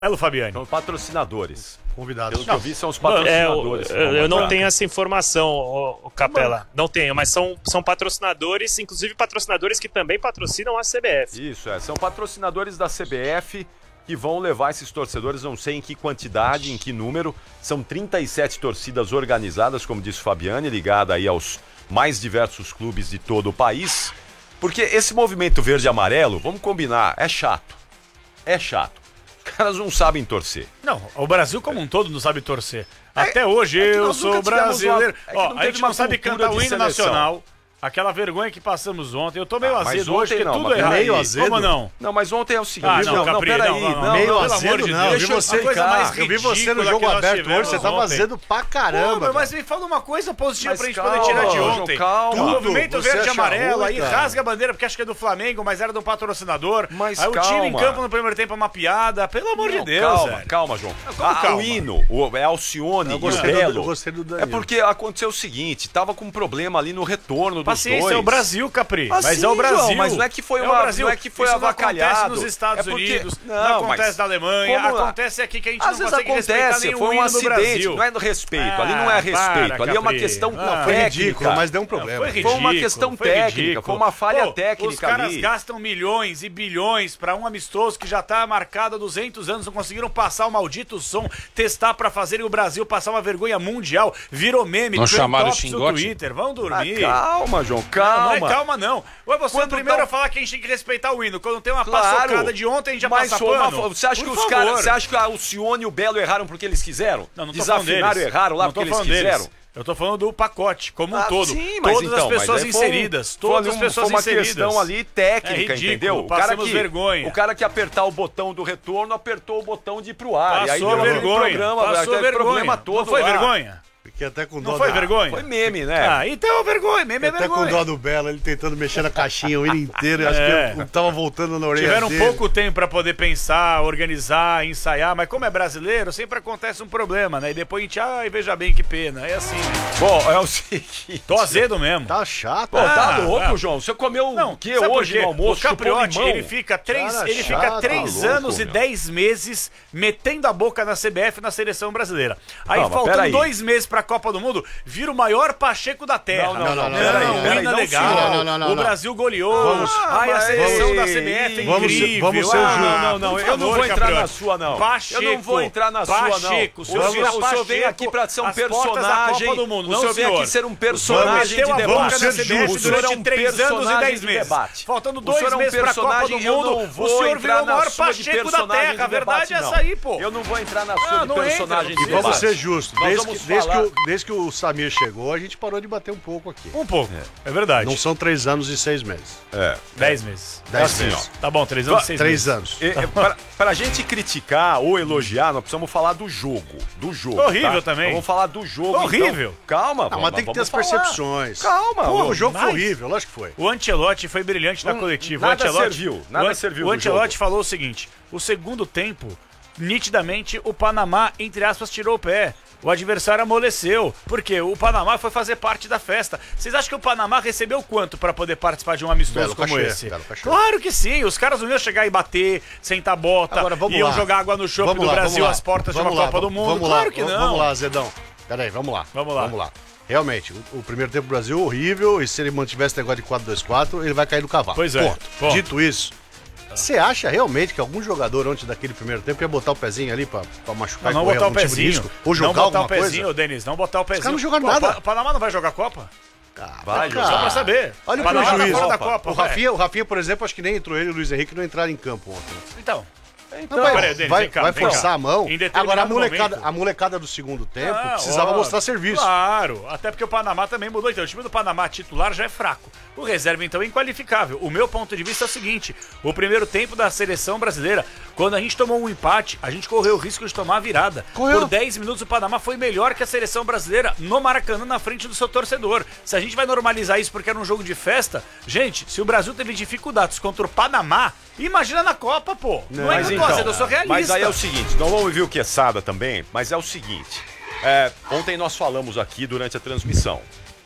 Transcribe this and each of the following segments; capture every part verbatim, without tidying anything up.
Elo Fabiani. São patrocinadores. Convidados. Pelo que eu vi, são os patrocinadores. É, eu, eu não tenho essa informação, ô, ô, Capela. Não tenho, mas são, são patrocinadores, inclusive patrocinadores que também patrocinam a C B F. Isso, é. São patrocinadores da C B F que vão levar esses torcedores, não sei em que quantidade, em que número. São trinta e sete torcidas organizadas, como disse o Fabiani, ligada aí aos mais diversos clubes de todo o país. Porque esse movimento verde e amarelo, vamos combinar, é chato. É chato. Os caras não sabem torcer. Não, o Brasil como um todo não sabe torcer. Até hoje é que eu nós sou nunca tivemos brasileiro. uma- é que Ó, não a teve gente uma não sabe cultura cantar o de hino seleção. nacional. Aquela vergonha que passamos ontem. Eu tô meio Ah, mas azedo ontem hoje, porque não, tudo mas errado. meio azedo? Como não? Não, mas ontem é o seguinte. Ah, não, Capri, peraí. não, não, não. Meio pelo azedo, amor de não. Deus. Eu vi Deixa eu- você, a coisa cara, mais eu vi você no ridícula jogo que nós aberto tivemos hoje, você tava ontem. azedo pra Pô, caramba. meu, mas me fala uma coisa positiva Mas pra gente calma, poder tirar de João, ontem. calma. O movimento Tudo, você verde e acha amarelo, ruim, aí cara. rasga a bandeira porque acha que é do Flamengo, mas era do patrocinador. Mas aí o time em calma. campo no primeiro tempo é uma piada. Pelo amor de Não, Deus, calma, velho. calma, João. como Ah, calma? O hino, o, é Alcione Eu e o gostei do- Belo. eu gostei do É Danilo. porque aconteceu o seguinte, tava com um problema ali no retorno dos Paciência, dois. é o Brasil, Capri. Ah, mas sim, é o Brasil. João, mas não é que foi É uma- o Brasil. não é que foi Isso avacalhado. Não acontece nos Estados É porque- Unidos, não, não, acontece mas na Alemanha, como lá? acontece aqui que a gente Às não vezes consegue respeitar acontece, nenhum foi um hino do acidente, Brasil. não é respeito, ali Ah, não é respeito, para, ali é uma Capri. questão Ah, não, foi técnica. ridículo, mas deu um problema. Foi ridículo, Foi uma questão foi técnica, ridículo. foi uma falha Pô, técnica os caras ali. gastam milhões e bilhões pra um amistoso que já tá marcado há duzentos anos, não conseguiram passar o maldito som, testar pra fazerem o Brasil passar uma vergonha mundial, virou meme, Não trend chamaram topics no xingote? Twitter, vão Ah, dormir. calma, João, Não, calma. não é calma, não. Ué, você é o Quando primeiro tão- a falar que a gente tem que respeitar o hino. Quando tem uma Claro, paçocada de ontem, a gente já mas passa foi uma pano. fo- Você acha Por que os favor. caras, você acha que a Alcione e o Belo erraram porque eles quiseram? Não, não tô falando Desafinaram e deles. erraram lá Não tô porque eles falando deles. quiseram? Eu tô falando do pacote, como um Ah, todo. sim, mas todas então, as pessoas mas aí foi um- interidas. foi Todas um- as pessoas foi uma inseridas. questão ali técnica, É ridículo, entendeu? O cara, passamos que, vergonha. o cara que apertar o botão do retorno, apertou o botão de ir pro ar. e aí Passou deu aquele vergonha. programa, Passou aquele vergonha. problema todo Não foi lá. vergonha? Fiquei até com dó Não foi da- vergonha? Foi meme, né? Ah, então é vergonha, meme é Até com vergonha. dó do Belo, ele tentando mexer na caixinha o hino inteiro. Eu acho É. que eu tava voltando na orelha Tiveram dele. pouco tempo pra poder pensar, organizar, ensaiar, mas como é brasileiro, sempre acontece um problema, né? E depois a gente, ai, veja bem que pena. É assim, né? Bom, é o seguinte. Tô azedo mesmo. Tá chato. Pô, tá Ah, louco, ah. João? Você comeu Não, o quê sabe por hoje quê? no almoço? O Capriotti, Chupou limão? ele fica três, Cara ele fica chato, três tá louco, anos e meu. dez meses metendo a boca na C B F e na seleção brasileira. Aí, Calma, faltando peraí. dois meses pra Copa do Mundo, vira o maior Pacheco da Terra. Não, não, não, não, peraí, não, peraí, hino não, legal. senhor. Não, não, não, o não. Brasil goleou. Vamos- Ai, a Ah, seleção mas- da C B F é Vamos ser- incrível. vamos ser Ah, justos. Não, não, não, por eu não favor, vou entrar Capriotti. na sua, não. Pacheco, Eu não vou entrar na sua, não. Pacheco, O senhor, senhor, vira o senhor vem Pacheco, aqui pra ser um às portas da personagem. Copa do Mundo, O não, senhor vem senhor. aqui ser um O senhor personagem meteu de a debate. boca na ser C B F O senhor é durante um três anos e personagem dez de meses. debate. Faltando O dois senhor é um meses pra Copa do personagem, eu Mundo, não o vou senhor virou entrar o maior na sua de Pacheco da personagem Terra. de A verdade debate, é não. essa aí, pô. Eu não vou entrar na Ah, sua de não entra, personagem não de E vamos debate. ser justos. Nós Desde, vamos que, desde, que falar- o, desde que o Samir chegou, a gente parou de bater um pouco aqui. Um pouco, é verdade. Não são três anos e seis meses. É. Dez meses. Dez assim, meses. Tá bom, três anos e seis Três meses. anos. É, é, pra, pra gente criticar ou elogiar, nós precisamos falar do jogo. Do jogo. Horrível tá? também. Vamos falar do jogo. Horrível. Então. Calma, Não, vamos, mas tem que ter as vamos falar. percepções. Calma, Pô, o jogo mas- foi horrível, lógico que foi. O Ancelotti foi brilhante na Não, coletiva. nada o Ancelotti, serviu, nada o An- serviu O do Ancelotti jogo. falou o seguinte: o segundo tempo, nitidamente, o Panamá, entre aspas, tirou o pé. O adversário amoleceu. Por quê? O Panamá foi fazer parte da festa. Vocês acham que o Panamá recebeu quanto pra poder participar de um amistoso Belo como cachê, esse? belo cachê. Claro que sim. Os caras não iam chegar e bater, sentar bota, Agora, vamos iam lá. jogar água no chope Vamos do lá, Brasil vamos lá. às portas Vamos de uma lá, Copa do vamos- Mundo. Vamos Claro lá, que não. Vamos lá, Zedão. Peraí, vamos lá. Vamos lá. Vamos lá. Realmente, o, o primeiro tempo do Brasil horrível, e se ele mantivesse esse negócio de quatro dois quatro, ele vai cair do cavalo. Pois é. Ponto. Ponto. Dito isso, você acha realmente que algum jogador antes daquele primeiro tempo ia botar o pezinho ali pra, pra machucar Não, não e correr botar o algum tipo de pezinho. risco? Ou jogar não botar alguma o pezinho, coisa? Denis, não botar o pezinho. caras não jogam Pô, nada. O Panamá não vai jogar Copa? Ah, Vai, cara. Só pra saber. Olha o Panamá tá prejuízo. fora da Copa. O Rafinha, o Rafinha, por exemplo, acho que nem entrou ele e o Luiz Henrique não entraram em campo ontem. Então. Não, vai, peraí, Denis, vai, vem cá, vai vem cá. forçar a mão. Em determinado Agora, a molecada, momento- a molecada do segundo tempo Ah, precisava ó, mostrar serviço. Claro, até porque o Panamá também mudou. Então, o time do Panamá titular já é fraco. O reserva, então, é inqualificável. O meu ponto de vista é o seguinte: o primeiro tempo da seleção brasileira, quando a gente tomou um empate, a gente correu o risco de tomar a virada. Correu. Por dez minutos, o Panamá foi melhor que a seleção brasileira no Maracanã, na frente do seu torcedor. Se a gente vai normalizar isso porque era um jogo de festa, gente, se o Brasil teve dificuldades contra o Panamá, imagina na Copa, pô. Não, é Mas que eu tô então, azedo, eu sou realista. Mas aí é o seguinte, não vamos ouvir o Quesada também, mas é o seguinte. é, ontem nós falamos aqui durante a transmissão.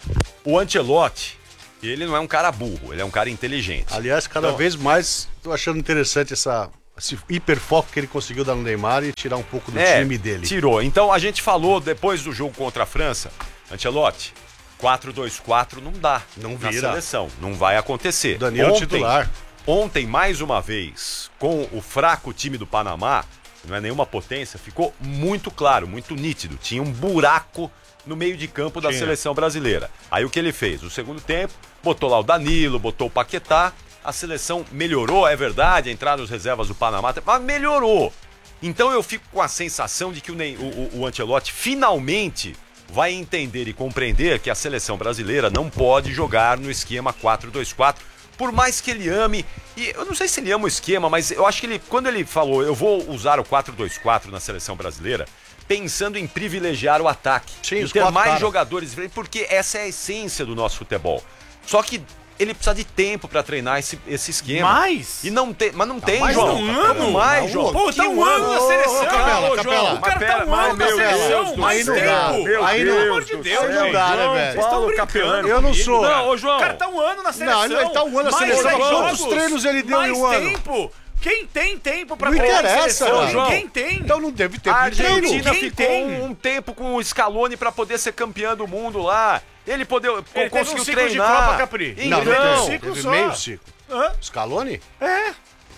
O Ancelotti, ele não é um cara burro, ele é um cara inteligente. Aliás, cada Então- vez mais tô achando interessante essa, esse hiperfoco que ele conseguiu dar no Neymar e tirar um pouco do É, time dele. Tirou. Então a gente falou depois do jogo contra a França, Ancelotti, quatro dois quatro não dá Não na vira. seleção, não vai acontecer. Danilo ontem, titular. Ontem, mais uma vez, com o fraco time do Panamá, não é nenhuma potência, ficou muito claro, muito nítido. Tinha um buraco no meio de campo da Tinha. seleção brasileira. Aí o que ele fez? No segundo tempo, botou lá o Danilo, botou o Paquetá, a seleção melhorou, é verdade, entraram os reservas do Panamá, mas melhorou. Então eu fico com a sensação de que o, Ney, o, o, o Ancelotti finalmente vai entender e compreender que a seleção brasileira não pode jogar no esquema quatro dois quatro, por mais que ele ame, e eu não sei se ele ama o esquema, mas eu acho que ele, quando ele falou, eu vou usar o quatro dois quatro na seleção brasileira, pensando em privilegiar o ataque, Sim, em os ter quatro mais caras. jogadores, porque essa é a essência do nosso futebol. Só que ele precisa de tempo pra treinar esse, esse esquema. Mais? E não tem, mas não tem, mais João. um ano? Como mais, Não, João? Pô, tá Que um ano na ano? seleção. Ô, Capela, Ô, Capela. João, o cara Mas tá pera, um ano mas na meu seleção, Deus do mais céu. tempo. Meu Aí Deus não- Pelo amor de do Deus, aí não gente. dá, né, João, velho? Vocês estão Paulo brincando Capelano. Eu não comigo, sou. cara. Não, ô, João. O cara tá um ano na seleção. Não, ele tá um ano na mais seleção. dez Quantos jogos, treinos ele deu mais em um ano? tempo. Quem tem tempo pra Não treinar na interessa, seleção? João. Ninguém tem. Então não teve tempo A de treino. Argentina Quem ficou tem? um, um tempo com o Scaloni pra poder ser campeã do mundo lá. Ele, poder, Ele teve conseguiu um ciclo de treinar. Copa, Capri. Então, Não, não Não, teve. ciclo Teve só. meio ciclo. Hã? Scaloni? É.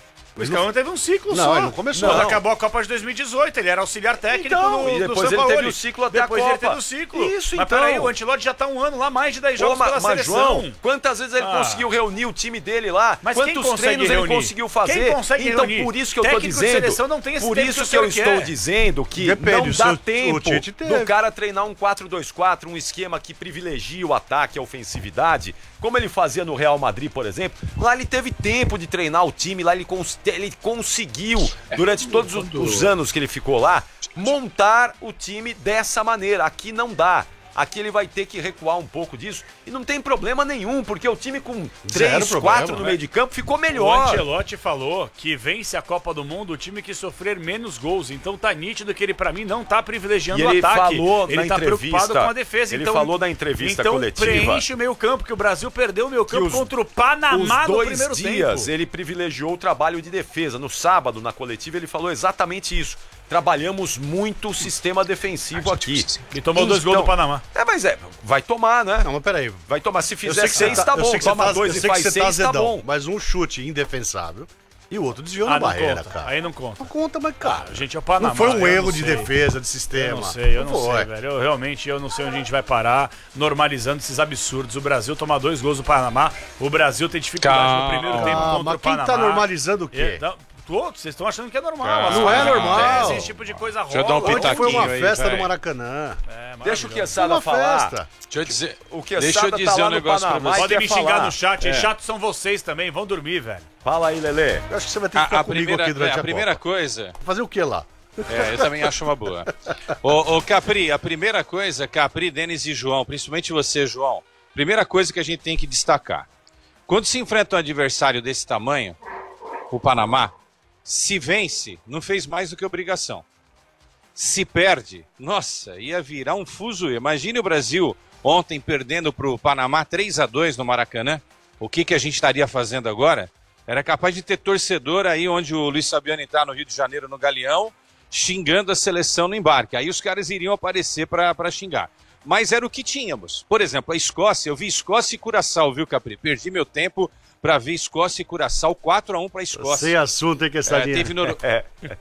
O Scaloni teve um ciclo Não, só. ele não começou. Quando Não. acabou a Copa de dois mil e dezoito, ele era auxiliar técnico Então, no, e do depois ele Sampaoli. teve o ciclo até a Depois ele Copa. teve o ciclo. Isso, mas então. peraí, o Ancelotti já tá um ano lá, mais de dez Pô, jogos mas, pela mas, seleção. João, quantas vezes ele Ah. conseguiu reunir o time dele lá? Mas quem Quantos consegue treinos reunir? ele conseguiu fazer? Quem consegue então, reunir? por isso que eu tô Técnico de dizendo. seleção não tem esse por tempo isso que o que eu senhor estou quer. dizendo que Depende, não o dá seu- o tempo Tite teve. do cara treinar um quatro dois quatro, um esquema que privilegia o ataque, a ofensividade, como ele fazia no Real Madrid, por exemplo. Lá ele teve tempo de treinar o time, lá ele, cons ele conseguiu, durante todos os, os anos que ele ficou lá, montar o time dessa maneira. Aqui não dá. Aqui ele vai ter que recuar um pouco disso. E não tem problema nenhum, porque o time com três, problema, quatro no né? meio de campo ficou O melhor. Ancelotti falou que vence a Copa do Mundo o time que sofrer menos gols. Então tá nítido que ele, pra mim, não tá privilegiando E o ele ataque. falou ele na tá entrevista- preocupado com a defesa. ele então, falou na entrevista então coletiva- preenche o meio campo, que o Brasil perdeu o meio campo os- contra o Panamá Os no dois primeiro dias tempo. ele privilegiou o trabalho de defesa. No sábado, na coletiva, ele falou exatamente isso. Trabalhamos muito o sistema defensivo aqui. E tomou dois gols do Panamá. É, mas é, vai tomar, né? Não, mas peraí. Vai tomar. Se Eu fizer sei que seis, você tá eu bom. sei que você Toma tá- dois eu e sei que faz você tá seis, tá azedão, bom. mas um chute indefensável e o outro desviou Ah, na não barreira, conta. cara. Aí não conta. Não conta, mas cara. Gente, é o Panamá. Não foi um eu erro não de sei. defesa, de Eu sistema. não sei, eu não foi. sei, velho. Eu realmente eu não sei onde a gente vai parar normalizando esses absurdos. O Brasil toma dois gols do Panamá. O Brasil tem dificuldade Calma. no primeiro tempo Ah, contra mas o quem Panamá. tá normalizando o quê? É, não, todos, vocês estão achando que é normal. Calma. As Não é coisas normal. acontecem, Esse tipo de coisa rola. Deixa eu dar um Ontem pitaquinho foi uma aí, festa vai. no Maracanã. É, Deixa o maravilhoso. Foi Quesada uma falar. festa. Deixa eu dizer, O deixa Quesada eu tá dizer lá um no negócio pra Panamá. você. Podem quer me xingar falar. no chat, É. é. chatos são vocês também, vão dormir, velho. Fala aí, Lelê. Eu acho que você vai ter que A, ficar a comigo primeira, aqui durante é, a, a primeira Copa. coisa, Fazer o que lá? é, eu também acho uma boa. Ô, ô, Capri, a primeira coisa, Capri, Denis e João, principalmente você, João, primeira coisa que a gente tem que destacar. Quando se enfrenta um adversário desse tamanho, o Panamá, se vence, não fez mais do que obrigação. Se perde, nossa, ia virar um fuzuê. Imagine o Brasil ontem perdendo para o Panamá três a dois no Maracanã. O que, que a gente estaria fazendo agora? Era capaz de ter torcedor aí onde o Luiz Fabiano está no Rio de Janeiro, no Galeão, xingando a seleção no embarque. Aí os caras iriam aparecer para xingar. Mas era o que tínhamos. Por exemplo, a Escócia, eu vi Escócia e Curaçao, viu, Capri? Perdi meu tempo para ver Escócia e Curaçao, quatro a um para a Escócia. Sem assunto, hein, que essa É, linha. teve no... É.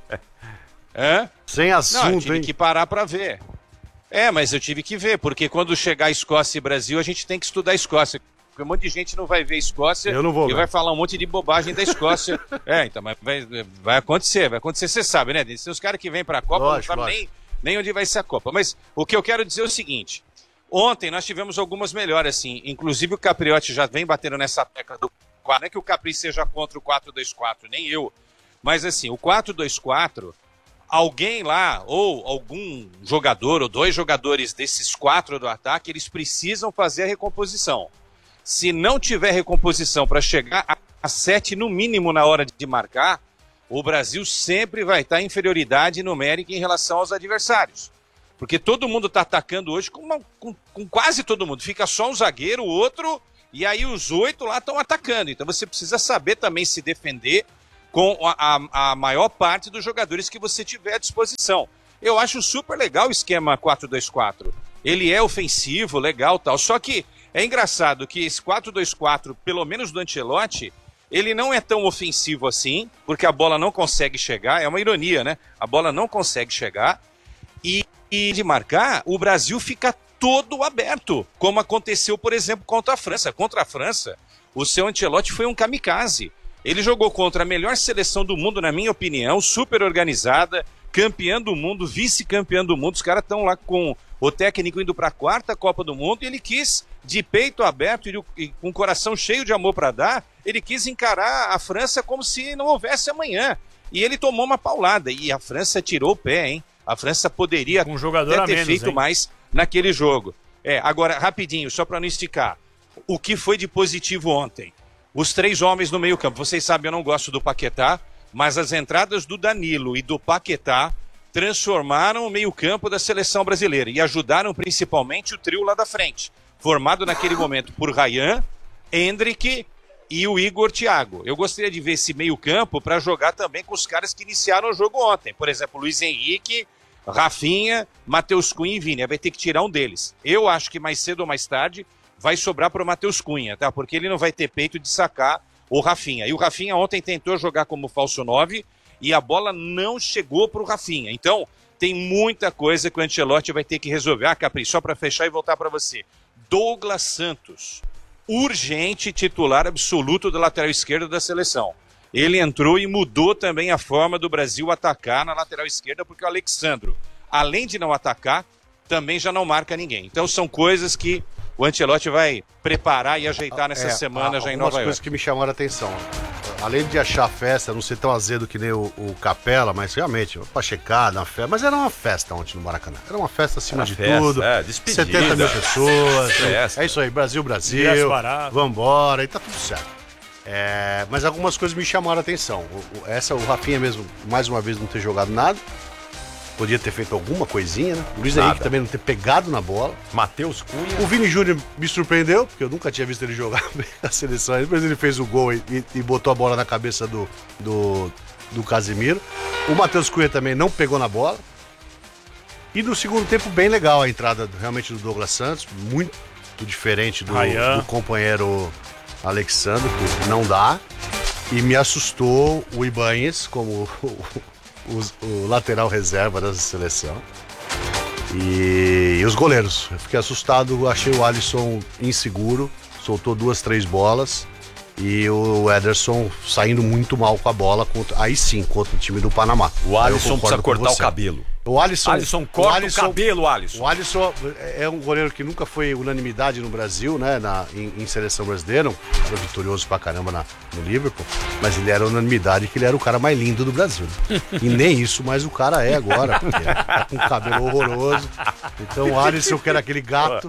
Hã? Sem Não, eu assunto, tive hein? que parar para ver. É, mas eu tive que ver, porque quando chegar Escócia e Brasil, a gente tem que estudar a Escócia. Porque um monte de gente não vai ver Escócia Eu não vou e ver. vai falar um monte de bobagem da Escócia. É, então, mas vai, vai acontecer, vai acontecer, você sabe, né? Tem os caras que vêm pra Copa Lógico, não sabem nem, nem onde vai ser a Copa. Mas o que eu quero dizer é o seguinte: ontem nós tivemos algumas melhoras, assim. Inclusive o Capriotti já vem batendo nessa tecla do quatro. Não é que o Capri seja contra o quatro dois quatro, nem eu. Mas assim, o quatro dois quatro, alguém lá, ou algum jogador, ou dois jogadores desses quatro do ataque, eles precisam fazer a recomposição. Se não tiver recomposição para chegar a, a sete, no mínimo, na hora de marcar, o Brasil sempre vai estar em inferioridade numérica em relação aos adversários. Porque todo mundo está atacando hoje com, uma, com, com quase todo mundo. Fica só um zagueiro, o outro, e aí os oito lá estão atacando. Então você precisa saber também se defender com a, a, a maior parte dos jogadores que você tiver à disposição. Eu acho super legal o esquema quatro dois quatro. Ele é ofensivo, legal, tal. Só que é engraçado que esse quatro dois quatro, pelo menos do Ancelotti, ele não é tão ofensivo assim, porque a bola não consegue chegar. É uma ironia, né? A bola não consegue chegar. E, e de marcar, o Brasil fica todo aberto, como aconteceu, por exemplo, contra a França. Contra a França, o seu Ancelotti foi um kamikaze. Ele jogou contra a melhor seleção do mundo, na minha opinião, super organizada, campeã do mundo, vice-campeã do mundo. Os caras estão lá com o técnico indo para a quarta Copa do Mundo e ele quis, de peito aberto e com o coração cheio de amor para dar, ele quis encarar a França como se não houvesse amanhã. E ele tomou uma paulada e a França tirou o pé, hein? A França poderia um jogador até a ter menos, feito hein? mais naquele jogo. É, agora, rapidinho, só para não esticar. O que foi de positivo ontem? Os três homens no meio campo. Vocês sabem, eu não gosto do Paquetá, mas as entradas do Danilo e do Paquetá transformaram o meio-campo da seleção brasileira e ajudaram principalmente o trio lá da frente, formado naquele momento por Ryan, Endrick e o Igor Thiago. Eu gostaria de ver esse meio-campo para jogar também com os caras que iniciaram o jogo ontem. Por exemplo, Luiz Henrique, Rafinha, Matheus Cunha e Vini. Vai ter que tirar um deles. Eu acho que mais cedo ou mais tarde vai sobrar para o Matheus Cunha, tá? Porque ele não vai ter peito de sacar o Rafinha. E o Rafinha ontem tentou jogar como falso nove e a bola não chegou para o Rafinha. Então, tem muita coisa que o Ancelotti vai ter que resolver. Ah, Capri, só para fechar e voltar para você. Douglas Santos, urgente titular absoluto do lateral esquerdo da seleção. Ele entrou e mudou também a forma do Brasil atacar na lateral esquerda, porque o Alexandro, além de não atacar, também já não marca ninguém. Então são coisas que o Ancelotti vai preparar e ajeitar nessa É, semana há já em algumas Nova coisas York. que me chamaram a atenção. Além de achar a festa, não ser tão azedo que nem o, o Capela, mas realmente, pra checar na festa. Mas era uma festa ontem no Maracanã. Era uma festa acima Era de festa, tudo. é, despedida. setenta mil pessoas. Festa. É isso aí, Brasil, Brasil. Ingresso barato. Vambora, e tá tudo certo. É, mas algumas coisas me chamaram a atenção. O, o, essa, o Rafinha mesmo, mais uma vez, não ter jogado nada. Podia ter feito alguma coisinha, né? O Luiz Nada. Henrique também não ter pegado na bola. Matheus Cunha. O Vini Júnior me surpreendeu, porque eu nunca tinha visto ele jogar bem na seleção. Depois ele fez o gol e, e- e botou a bola na cabeça do, do, do Casemiro. O Matheus Cunha também não pegou na bola. E no segundo tempo, bem legal a entrada do- realmente do Douglas Santos. Muito diferente do, Ryan. do companheiro Alexandre, que não dá. E me assustou o Ibanez como o, o- o lateral reserva dessa seleção. E, e os goleiros. Eu fiquei assustado, achei o Alisson inseguro, soltou duas, três bolas. E o Ederson saindo muito mal com a bola, contra, aí sim, contra o time do Panamá. O Aí eu Alisson concordo precisa com cortar o você. cabelo. O Alisson, Alisson, corta o, Alisson- cabelo, Alisson. O Alisson é um goleiro que nunca foi unanimidade no Brasil, né? Na, em, em seleção brasileira. Um cara vitorioso pra caramba na, no Liverpool. Mas ele era unanimidade que ele era o cara mais lindo do Brasil. Né? E nem isso, mas o cara é agora. Porque tá com um cabelo horroroso. Então o Alisson, que era aquele gato.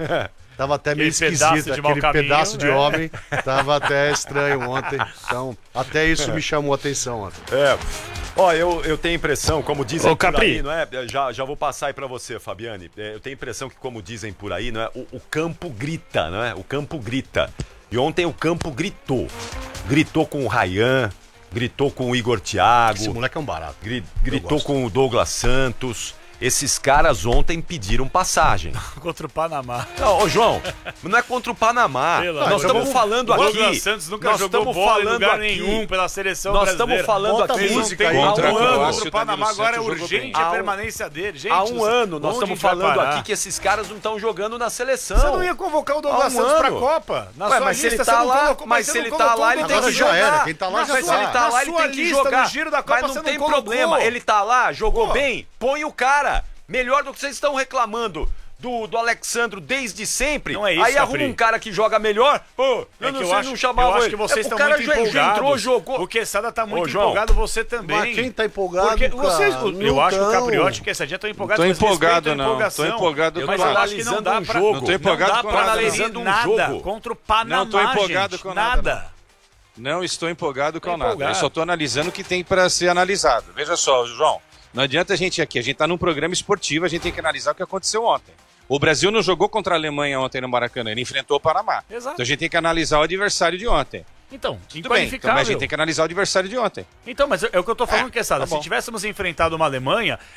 Tava até meio Aquele pedaço esquisito, de mau aquele caminho, pedaço de né? homem. Tava até estranho ontem. Então, até isso me chamou a atenção ontem. É. Ó, eu, eu tenho a impressão, como dizem Ô, por Capri. aí, não é? Já, já vou passar aí pra você, Fabiane. É, eu tenho a impressão que, como dizem por aí, não é? O, o campo grita, não é? O campo grita. E ontem o campo gritou. Gritou com o Ryan, gritou com o Igor Thiago, Esse moleque é um barato. gri- gritou gosto. com o Douglas Santos. Esses caras ontem pediram passagem. Contra o Panamá. Não, ô João, não é contra o Panamá. Pelo Nós amor estamos de falando Deus. O aqui. Douglas Santos nunca nós jogou estamos bola em falando lugar aqui. nenhum pela seleção Nós brasileira. estamos falando Bota a aqui. música Tem aí. um Contra a ano Croácia, contra o o Panamá, Danilo agora é Santos jogou urgente bem. a Há um- permanência dele. Gente, Há um ano nós onde estamos vai falando parar? aqui que esses caras não estão jogando na seleção. Você não ia convocar o Douglas Há um Santos pra ano. Copa? Na Ué, sua mas se ele lista, tá você não lá, colocou, mas você se não ele tá colocou lá, o ele tem Agora que já jogar. era, quem tá lá Não, já mas se tá. ele tá Na lá, ele sua tem que lista, jogar. no giro da Copa, Mas não você não tem colocou. problema, ele tá lá, jogou Pô. bem, põe o cara. Melhor do que vocês estão reclamando do, do Alexandro desde sempre. Não é isso, Aí arruma Capri. um cara que joga melhor. Pô, eu É não que sei, eu acho, não chamava eu acho ele. que vocês É, estão o cara muito já, já empolgados. entrou, jogou. O Quesada tá muito Ô, João. empolgado, você também. Mas quem tá empolgado, Porque cara? vocês, eu Não acho que o tão. Capriotti e o Quessadinha estão empolgados. Tô mas respeito empolgado, a não. empolgação. Tô empolgado Mas com eu nada. acho que não dá Analisando um pra, jogo. Não tô empolgado não dá com pra nada, não. analisar Analisando um nada jogo. contra o Panamá, Não tô empolgado gente, com nada, nada. Não estou empolgado com Tô nada. empolgado. Eu só estou analisando o que tem para ser analisado. Veja só, João. Não adianta a gente ir aqui. A gente está num programa esportivo, a gente tem que analisar o que aconteceu ontem. O Brasil não jogou contra a Alemanha ontem no Maracanã, ele enfrentou o Panamá. Exato. Então a gente tem que analisar o adversário de ontem. Então, Tudo bem, então, inqualificável. mas a gente tem que analisar o adversário de ontem. Então, mas é, é o que eu tô falando, É, que é, tá se bom. tivéssemos enfrentado uma Alemanha,